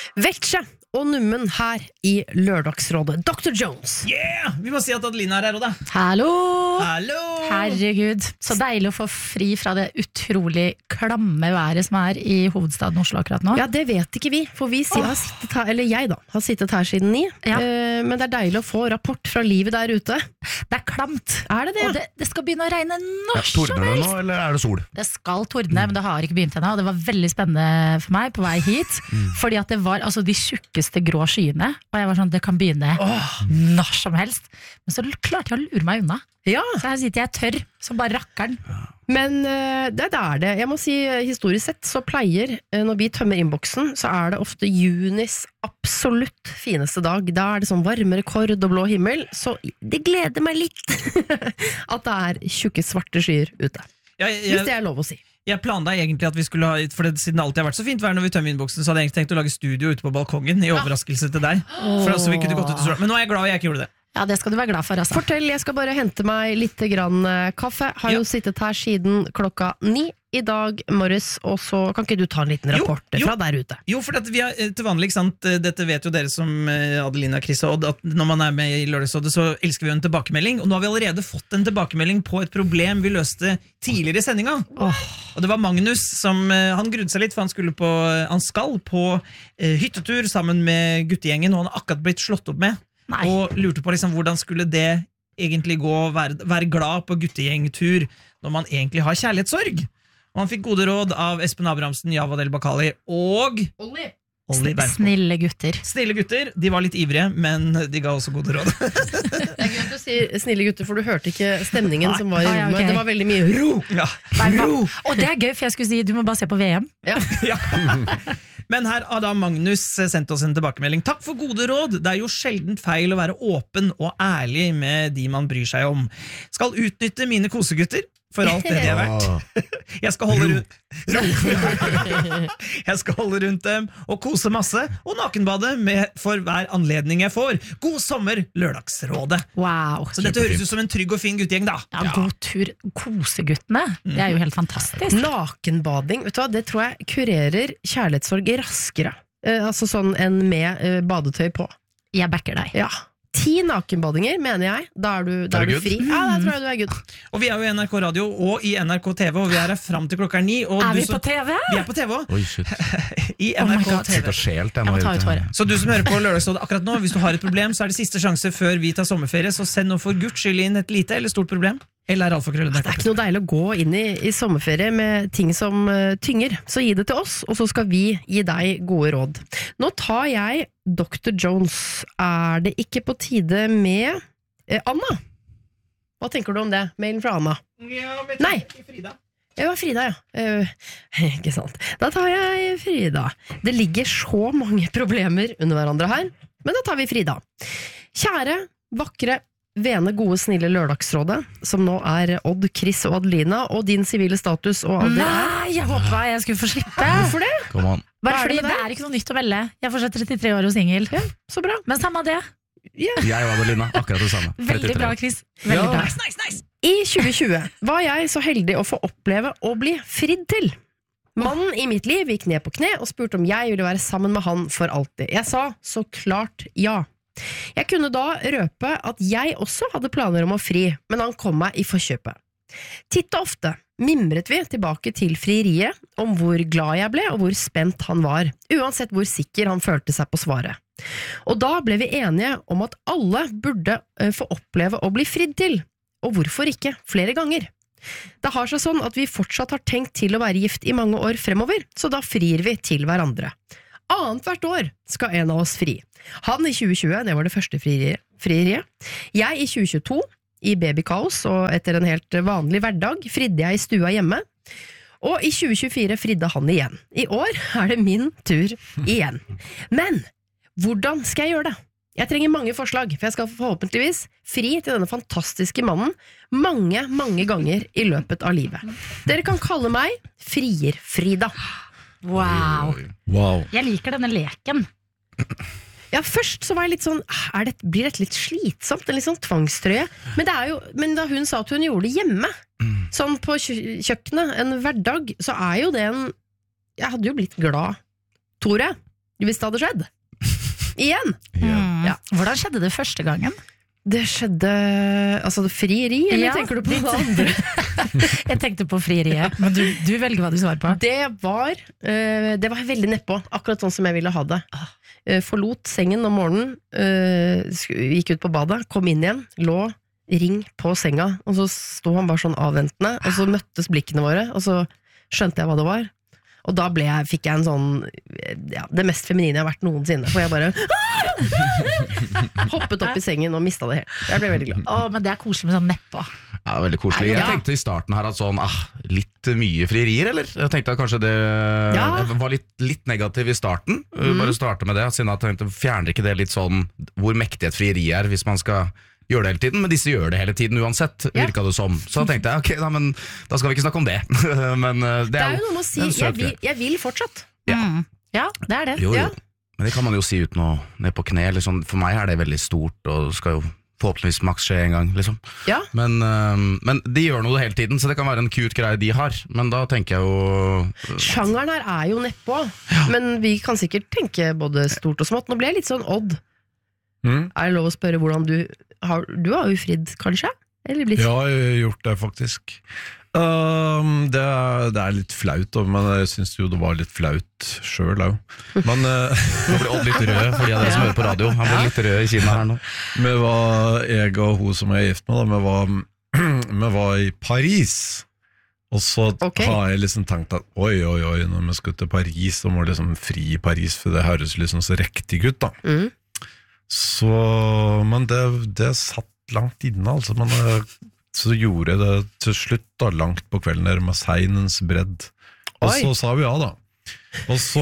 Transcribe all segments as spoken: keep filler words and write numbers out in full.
Vetsje og nummen her i Lørdagsrådet. doktor Jones. Yeah! Vi må si at Adelina er her også da. Hallo! Hallo! Herregud, så deilig å få fri fra det utrolig klamme været som er i hovedstaden Oslo akkurat nå. Ja, det vet ikke vi, for vi har sittet her, eller jeg da, har sittet her siden ni. Ja. Eh, men det er deilig å få rapport fra livet der ute. Det er klamt. Er det det? Og det, det skal begynne å regne når Ja, som tordner det helst. nå, eller er det sol? Det skal tordne, men det har ikke begynt ennå. Det var veldig spennende for meg på vei hit, fordi at det var altså de tjukkeste grå skyene, og jeg var sånn, det kan begynne når som helst. Men så klarte jeg å lure meg unna. Ja, Så her sitter jeg tørr, som bare rakkeren. men eh, det er det. Jeg må si, historisk sett så pleier, eh, når vi tømmer innboksen, så er det ofte junis absolutt fineste dag. Da er det sånn varmerekord og blå himmel, så det gleder meg litt at det er tjukke svarte skyer ute. Ja, Hvis jeg, det er lov å si. jeg planla egentlig at vi skulle ha, for det, siden det alltid har vært så fint vær når vi tømmer innboksen, så hadde jeg egentlig tenkt å lage studio ute på balkongen i overraskelse til deg. For så vi kunne gått ut i sola. Men nå er jeg glad jeg ikke gjorde det. Ja, det skal du være glad for, altså. Fortell, jeg skal bare hente meg litt grann eh, kaffe. Har Ja. jo sittet her siden klokka ni i dag morges, og så kan ikke du ta en liten Jo, rapport jo. fra der ute? Jo, for vi har, til vanlig, ikke sant, dette vet jo dere som eh, Adelina, Chris og Odd, at når man er med i Lørdagsrådet, så elsker vi jo en tilbakemelding, og nå har vi allerede fått en tilbakemelding på et problem vi løste tidligere i sendinga. Og det var Magnus som, eh, han grudde seg litt, for han skulle på, han skal på eh, hyttetur sammen med guttegjengen, og han har akkurat blitt slått opp med, Nei. og lurte på liksom, hvordan skulle det egentlig gå, være, være glad på guttegjengtur, når man egentlig har kjærlighetssorg. Og han fikk gode råd av Espen Abrahamsen, Javad El Bakali og Olli Bergbo. Snille gutter. Snille gutter, de var litt ivrige, men de ga også gode råd. Det er gøy at du sier snille gutter, for du hørte ikke stemningen Nei. som var i Ah, ja, rommet. ok. Det var veldig mye ro. Ja. Nei, hva- Og det er gøy, for jeg skulle si, du må bare se på V M. Ja. Ja. Men her har da Magnus sendt oss en tilbakemelding. Takk for gode råd. Det er jo sjelden feil å være åpen og ærlig med de man bryr seg om. Skal utnytte mine kosegutter for alt det de er verdt. Jeg skal holde rundt Jeg skal holde rundt dem og kose masse og nakenbade med for hver anledning jeg får. God sommer, Lørdagsrådet. Wow. Så dette høres ut som en trygg og fin guttegjeng, da. Ja, god tur. Koseguttene. Det er jo helt fantastisk. Nakenbading, vet du hva, det tror jeg kurerer kjærlighetssorg raskere. Eh, altså sånn enn med eh, badetøy på. Jeg backer deg. Ja. Ti nakenbadinger, mener jeg. Da er du, da Er er du du good? fri. Ja, da tror jeg du er good. Og vi er jo i N R K Radio og i N R K T V, og vi er her fram til klokka er ni. Og Er du vi som- på T V? Vi er på T V også. Oi, shit. I Oh my NRK God. T Sitt V. og skjelt Jeg må ta ut håret. Så du som hører på Lørdagsrådet akkurat nå, hvis du har et problem, så er det siste sjanse før vi tar sommerferie, så send nå for guds skyld inn et lite eller stort problem. Eller er alfakrøllen Det er ikke noe deilig å gå inn i, i sommerferie med ting som uh, tynger. Så gi det til oss, og så skal vi gi deg gode råd. Nå tar jeg doktor Jones. Er det ikke på tide med eh, Anna? Hva tenker du om det? Mailen fra Anna. Ja, men Nei. Frida. Det var Frida, ja. Eh, ikke sant. Da tar jeg Frida. Det ligger så mange problemer under hverandre her, men da tar vi Frida. Kjære, vakre, vene, gode, snille Lørdagsrådet, som nå er Odd, Chris og Adelina, og din sivile status og alder er. Nei, jeg håpet jeg skulle få slippe. Hvorfor det? Come on. Bare Hva er det fordi med det deg? er ikke noe nytt å melde. Jeg er fortsatt trettitre år og singel. Ja, så bra. Men samme det. Jeg og Adelina, akkurat det samme. Veldig trettitre. bra, Chris. Veldig Ja. bra. Nice, nice, nice. I tjue tjue var jeg så heldig å få oppleve å bli fridd til. Mannen i mitt liv gikk ned på kne og spurte om jeg ville være sammen med han for alltid. Jeg sa så klart ja. Jeg kunne da røpe at jeg også hadde planer om å fri, men han kom meg i forkjøpet. Titt og ofte mimret vi tilbake til frieriet om hvor glad jeg ble og hvor spent han var, uansett hvor sikker han følte seg på svaret. Og da ble vi enige om at alle burde eh, få oppleve å bli fridd til, og hvorfor ikke flere ganger. Det har seg sånn at vi fortsatt har tenkt til å være gift i mange år fremover, så da frir vi til hverandre. Annet hvert år skal en av oss fri. Han i tjue tjue, det var det første frieriet. frieriet. Jeg i tjue tjueto, i babykaos, og etter en helt vanlig hverdag, fridde jeg i stua hjemme. Og i tjue tjuefire fridde han igjen. I år er det min tur igjen. Men hvordan skal jeg gjøre det? Jeg trenger mange forslag, for jeg skal forhåpentligvis fri til denne fantastiske mannen mange, mange ganger i løpet av livet. Dere kan kalle meg Frier-Frida. Wow. Wow. Jeg liker denne leken. Ja, først så var jeg litt sånn, er det, blir dette litt slitsomt, en litt sånn tvangstrøye? Men, det er jo, men da hun sa at hun gjorde det hjemme, sånn på kjø- kjøkkenet, en hverdag, så er jo det en, jeg hadde jo blitt glad, tror jeg. hvis det hadde skjedd. Igjen. Mm. Ja. Hvordan skjedde det første gangen? Det skjedde, altså frieri, eller Ja, tenker du på litt. det andre? Jeg tenkte på frieriet, men du, du velger hva du svarer på. Det var, eh, det var veldig nedpå, akkurat sånn som jeg ville ha det. Eh, forlot sengen om morgenen, eh, sk- gikk ut på badet, kom inn igjen, lå ring på senga, og så stod han bare sånn avventende, og så møttes blikkene våre, og så skjønte jeg hva det var. Og da ble jeg, fikk jeg en sånn, ja, det mest feminine jeg har vært noensinne, for jeg bare hoppet opp i sengen og mistet det helt. Jeg ble veldig glad. Å, men det er koselig med sånn nedpå. Ja, veldig koselig. Jeg Ja. tenkte i starten her at sånn, ah, litt mye frierier, eller? Jeg tenkte at kanskje det Ja. jeg var litt, litt negativ i starten. Mm. Bare starte med det, siden jeg tenkte, fjerner ikke det litt sånn hvor mektig et frieri er hvis man skal gjøre det hele tiden, men disse gjør det hele tiden uansett, Ja. virka det som. Så da tenkte jeg, ok, da, men da skal vi ikke snakke om det. men uh, det Det er er jo jo noe med å si, en jeg søt vil, greie. jeg vil fortsatt. Ja. Mm. Ja, det er det. Jo, jo. Ja. Men det kan man jo si uten å ned på kne. Eller sånn. For meg er det veldig stort, og skal jo forhåpentligvis maks skje en gang. Liksom. Ja. Men, uh, men de gjør noe hele tiden, så det kan være en cute greie de har. Men da tenker jeg jo Sjangeren her er jo nedpå, men vi kan sikkert tenke både stort og smått. Nå ble jeg litt sånn Odd. Mm. Er det lov å spørre hvordan du har, du har jo fridd, kanskje? Eller blitt Ja, jeg har gjort det faktisk. Um, det, er, det er litt flaut, da, men jeg syns jo det var litt flaut sjøl òg. Men uh, Nå blir Odd litt rød for de av dere som hører på radio. Han blir litt rød i kinnet her nå. vi var, jeg og hun som jeg er gift med, da, vi var, vi var i Paris. Og så Ok. har jeg liksom tenkt at oi, oi, oi, når vi skal til Paris, så må vi liksom fri i Paris, for det høres liksom så riktig ut, da. Mm. Så, men det, det satt langt inne, altså. Men eh, så gjorde jeg det til slutt, da, langt på kvelden der med seinens bredd. Og Oi. så sa vi ja, da. Og så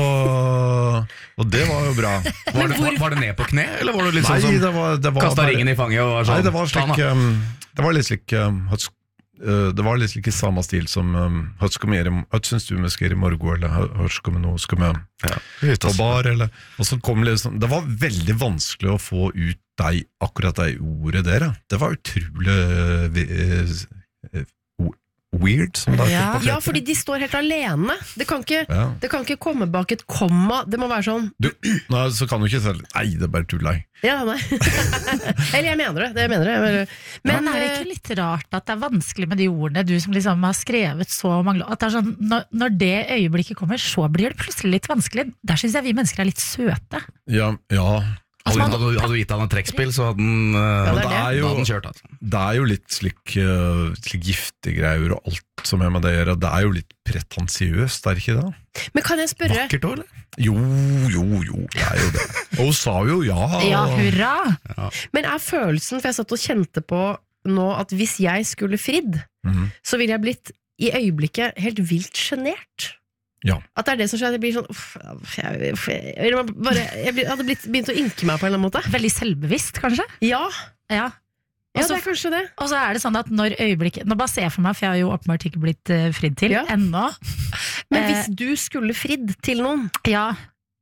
Og det var jo bra. Var det, var, var det ned på kne, eller var du litt Nei, sånn som det var, det var kasta bare- ringen i fanget og var sånn? Nei, det var "Faen, slik da." um, Det var litt slik um, høts- uh, Det var litt slik i samme stil som um, Hørt skal vi gjøre Hørt syns du vi skal gjøre i morgen, eller hørt skal vi nå Skal vi Ja, hytt, på altså. bar, eller Og så kom liksom Det var veldig vanskelig å få ut de, akkurat de ordet der, ja. Det var utrolig uh, vi- uh, weird, som det er Ja. på Ja, P tre. fordi de står helt alene. Det kan ikke, Ja. det kan ikke komme bak et komma. Det må være sånn Du, nei, så kan du ikke si nei, det er bare tull, nei. Ja, nei. Eller jeg mener det. det jeg mener det. Men, Men er det eh, ikke litt rart at det er vanskelig med de ordene, du som liksom har skrevet så mange at det er sånn, når, når det øyeblikket kommer, så blir det plutselig litt vanskelig. Der syns jeg vi mennesker er litt søte. Ja, ja. Hadde, man- hadde, hadde du gitt han en trekkspill, så hadde han, uh, Ja, det er det det. er jo- da hadde han kjørt. Altså. Det er jo litt slik, uh, slik giftegreier og alt som er med det å gjøre. Det er jo litt pretensiøst, er det ikke det? men kan jeg spørre Vakkert òg, eller? Jo, jo, jo, det er jo det. Og hun sa jo ja. Ja, hurra! Men er følelsen, for jeg satt og kjente på nå, at hvis jeg skulle fridd, Mhm. så ville jeg blitt i øyeblikket helt vilt sjenert. Ja. At det er det som skjer, at jeg blir sånn uff, jeg, uff, jeg, jeg, bare, jeg blir- hadde blitt, begynt å ynke meg på en eller annen måte. Veldig selvbevisst, kanskje? Ja, Ja. ja Og så- det er kanskje det. Og så er det sånn at når øyeblikket Nå bare ser jeg for meg, for jeg har jo åpenbart ikke blitt uh, fridd til Ja. ennå. Men Eh, hvis du skulle fridd til noen, Ja.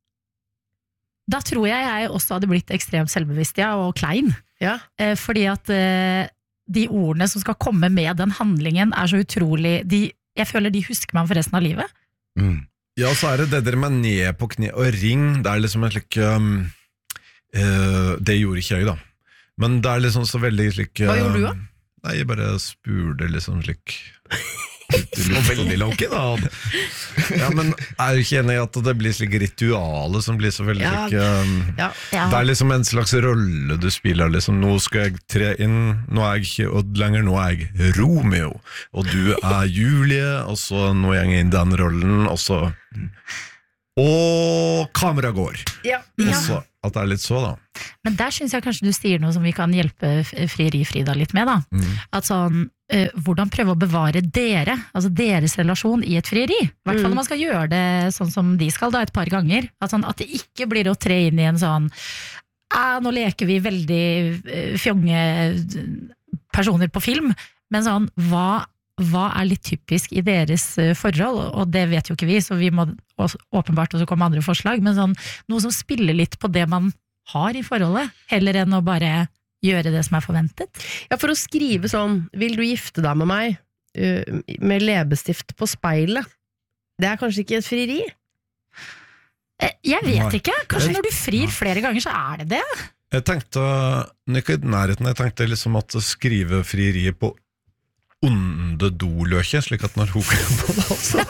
Da tror jeg jeg også hadde blitt ekstremt selvbevisst, ja, og klein. ja. Eh, fordi at eh, de ordene som skal komme med den handlingen, er så utrolig de, Jeg føler de husker meg for resten av livet. Mm. Ja, så er det det der med ned på kne og ring. Det er liksom en slik um, uh, Det gjorde ikke jeg, da. Men det er liksom så veldig slik Hva gjorde du, da? um, Nei, jeg bare spurte liksom slik Og veldig low-key, da. Ja, men er du ikke enig i at det blir slik rituale som blir så veldig Ja. slik um, Ja. Ja. Det er liksom en slags rolle du spiller. Liksom. Nå skal jeg tre inn, nå er jeg ikke Odd lenger, nå er jeg Romeo. Og du er Julie, og så nå er jeg inn i den rollen, og så Og kamera går. Ja. Og så at det er litt så, da. Men der syns jeg kanskje du sier noe som vi kan hjelpe F- Frieri-Frida litt med. da. Mm. At sånn, eh, Hvordan prøve å bevare dere, altså deres relasjon, i et frieri. I hvert fall Mm. når man skal gjøre det sånn som de skal, da, et par ganger. At, sånn, at det ikke blir å tre inn i en sånn «Ah, nå leker vi veldig eh, fjonge personer på film, men sånn, hva, hva er litt typisk i deres eh, forhold? Og det vet jo ikke vi, så vi må også, åpenbart også komme med andre forslag, men sånn, noe som spiller litt på det man har i forholdet, heller enn å bare gjøre det som er forventet. Ja, for å skrive sånn 'Vil du gifte deg med meg?' uh, med leppestift på speilet. Det er kanskje ikke et frieri? Eh, Jeg vet Nei. ikke, kanskje når du frir flere ganger så er det det. Jeg tenkte, ikke i nærheten, jeg tenkte liksom at skrive frieriet på onde doløkje, slik at når hun kommer på det også.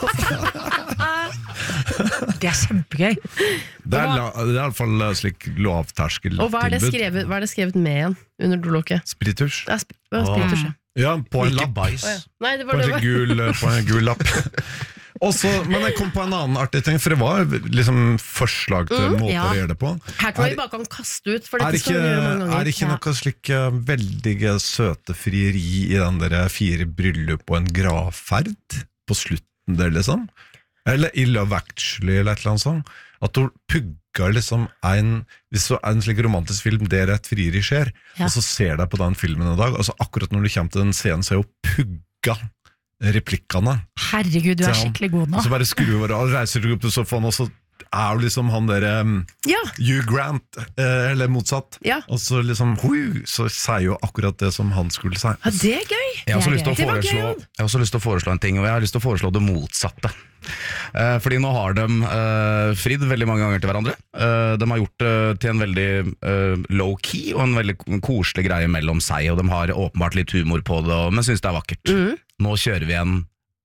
Det er kjempegøy. Det er, la, det er i alle fall slik lavterskel Og hva er, det tilbud. skrevet, hva er det skrevet med igjen under dolokket? Spiritus. Det er sp det er spiritus, ja. Ja, på en Ikke lapp. bæsj. Å, ja. Nei, det På var det en, var. gul, på en gul lapp. Også, men jeg kom på en annen artig ting, for det var liksom forslag til måter ja. å gjøre det på. Her tror jeg Er- vi bare kan kaste ut, for Er dette det skal ikke, vi gjøre mange er ganger. det ikke Ja. noe slik eh, veldig søte frieri i den der fire bryllup og en gravferd på slutten der, liksom? Eller i Love Actually, eller et eller annet sånt. At hun pugger liksom en, hvis det er en slik romantisk film der et frieri skjer, Ja. og så ser deg på den filmen en dag, og så akkurat når du kommer til den scenen, så er hun pugga replikkene. Herregud, du er Ja. skikkelig god nå. Og så bare skrur over og reiser du opp til sofaen, og så er du liksom han der um, Ja, Hugh Grant, eh, eller motsatt. ja. Og så liksom, hui, så sier jo akkurat det som han skulle si. ja, det er gøy! Jeg har, også Det er lyst til å gøy. Det var foreslå, gøy, jeg har også lyst til å foreslå en ting, og jeg har lyst til å foreslå det motsatte. Eh, fordi nå har de eh, fridd veldig mange ganger til hverandre. Eh, de har gjort det til en veldig eh, low-key og en veldig koselig greie mellom seg, og de har åpenbart litt humor på det, og, men synes det er vakkert. Mhm. Nå kjører vi en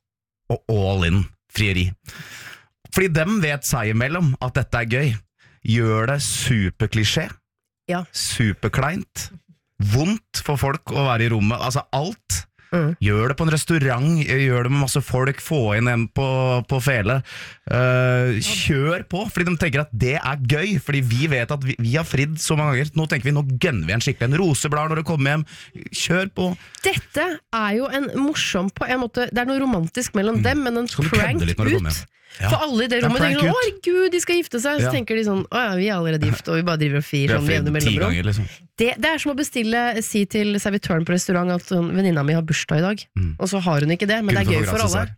all in frieri. Fordi dem vet seg imellom at dette er gøy. Gjør det superklisjé, Ja. superkleint, vondt for folk å være i rommet, altså alt. Mm. Gjør det på en restaurant, gjør det med masse folk, få inn en på, på fele. Uh, kjør på, fordi de tenker at det er gøy, fordi vi vet at vi, vi har fridd så mange ganger. Nå tenker vi, nå gønner vi en skikkelig en roseblad når du kommer hjem. Kjør på. Dette er jo en morsom på en måte. Det er noe romantisk mellom dem, men en Så kan du prank kødde litt når du kommer ut. hjem. Ja. For alle i det Det er rommet tenker prank sånn, ut. å herregud, de skal gifte seg. Så Ja. tenker de sånn, å ja, vi er allerede gift, og vi bare driver og Vi frir har sånn med jevne fridd ti mellomrom. ganger, liksom. Det, det er som å bestille, si til servitøren på restaurant at sånn, venninna mi har bursdag i dag, Mm. og så har hun ikke det, men Kunne det er få gøy for gratis alle. her.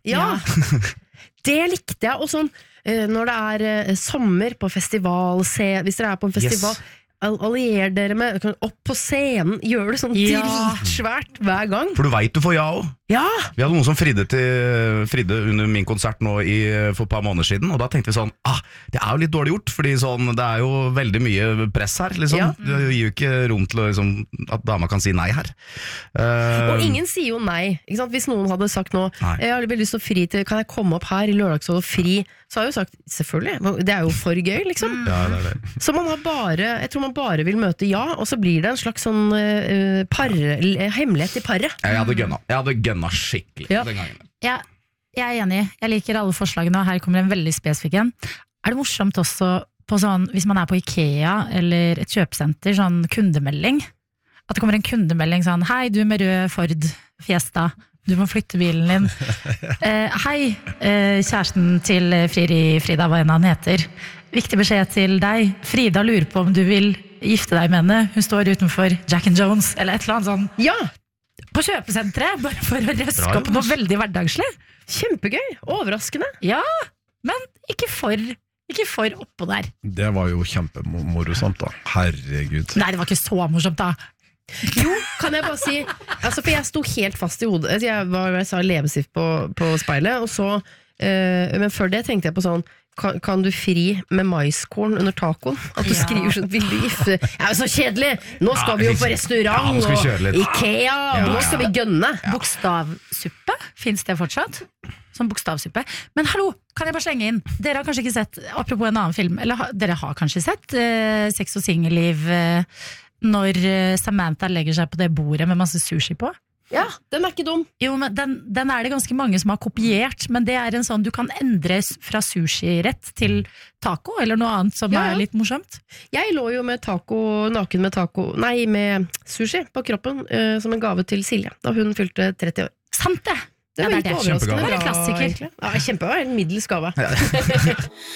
Ja, det likte jeg. Og sånn, eh, når det er eh, sommer på festival, se, hvis dere er på en festival, Yes. all- allier dere med, opp på scenen, gjør det sånn Ja. dritsvært hver gang. For du vet du får ja også. Ja, Vi hadde noen som fridde, til, fridde under min konsert nå i, for et par måneder siden, og da tenkte vi sånn, ah, det er jo litt dårlig gjort, fordi sånn, det er jo veldig mye press her, liksom. Ja. Det gir jo ikke rom til å, liksom, at dama kan si nei her. Eh, og ingen sier jo nei, ikke sant? Hvis noen hadde sagt nå, Nei. jeg har veldig lyst til å fri til, kan jeg komme opp her i lørdagshold og fri, så har jeg jo sagt, selvfølgelig, det er jo for gøy, liksom. Ja, det er det. Så man har bare, jeg tror man bare vil møte ja, og så blir det en slags sånn uh, par, hemmelighet i paret. Jeg hadde gønna. Jeg hadde gønna skikkelig Ja. den gangen. Ja, jeg er enig. Jeg liker alle forslagene, og her kommer en veldig spesifikk en. Er det morsomt også på sånn, hvis man er på Ikea eller et kjøpesenter, sånn kundemelding? At det kommer en kundemelding sånn, hei du med rød Ford Fiesta, du må flytte bilen din. Eh, hei, eh, kjæresten til Friri, Frida, hva enn han heter. Viktig beskjed til deg. Frida lurer på om du vil gifte deg med henne. Hun står utenfor Jack and Jones, eller et eller annet sånn. Ja, På kjøpesenteret, bare for å røske Bra, opp noe veldig hverdagslig. kjempegøy, overraskende. Ja, men ikke for, ikke for oppå der. Det var jo kjempemorosamt, da. Herregud. Nei, det var ikke så morsomt da. Jo, kan jeg bare si, altså, for jeg sto helt fast i hodet, jeg var, jeg sa leppestift på, på speilet, og så, eh, men før det tenkte jeg på sånn, kan, kan du fri med maiskorn under tacoen? At du Ja. skriver sånn, vil du gifte? Ja, men så kjedelig! Nå skal Ja, vi jo liksom. på restaurant, Ja, nå skal vi kjøre og litt. Ikea, og nå skal vi gønne. Bokstavsuppe, finnes det fortsatt? Som bokstavsuppe. Men hallo, kan jeg bare slenge inn? Dere har kanskje ikke sett, apropos en annen film, eller ha, dere har kanskje sett eh, Sex og singelliv eh, når eh, Samantha legger seg på det bordet med masse sushi på? Ja, den er ikke dum. Jo, men den, den er det ganske mange som har kopiert, men det er en sånn, du kan endre s- fra sushi-rett til taco, eller noe annet som Ja, ja. er litt morsomt. Jeg lå jo med taco, naken med taco, nei, med sushi på kroppen, eh, som en gave til Silje, da hun fylte tretti år. Sant det! Det Ja, var det er litt det. overraskende Det var en bra, klassiker. egentlig. Ja, kjempebra, en middels gave.